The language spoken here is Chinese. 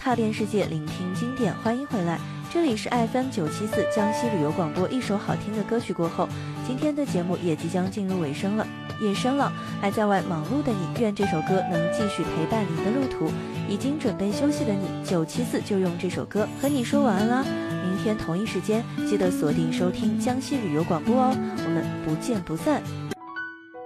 踏遍世界，聆听经典，欢迎回来，这里是 FM974江西旅游广播。一首好听的歌曲过后，今天的节目也即将进入尾声了。夜深了，还在外忙碌的你，愿这首歌能继续陪伴你的路途。已经准备休息的你，974就用这首歌和你说晚安啦。明天同一时间记得锁定收听江西旅游广播哦，我们不见不散。